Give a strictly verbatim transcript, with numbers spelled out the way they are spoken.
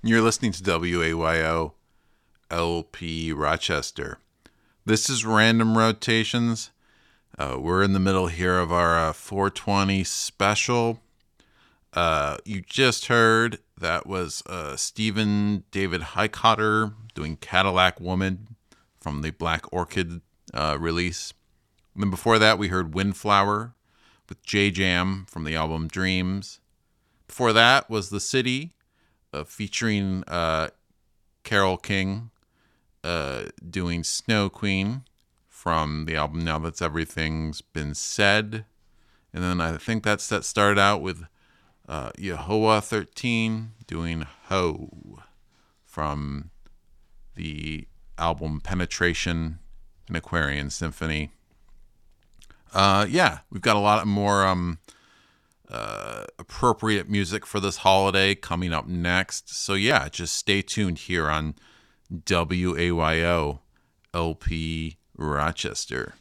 You're listening to W A Y O L P Rochester. This is Random Rotations. Uh, we're in the middle here of our uh, four twenty special. Uh, you just heard that was uh, Stephen David Highcotter doing Cadillac Woman from the Black Orchid uh, release. And then before that, we heard Windflower with J Jam from the album Dreams. Before that was The City uh, featuring uh, Carole King uh, doing Snow Queen from the album Now That's Everything's Been Said. And then I think that's that started out with uh, Yehovah thirteen doing Ho from the album Penetration and Aquarian Symphony. Uh, yeah, we've got a lot more um, uh, appropriate music for this holiday coming up next. So yeah, just stay tuned here on W A Y O L P Rochester.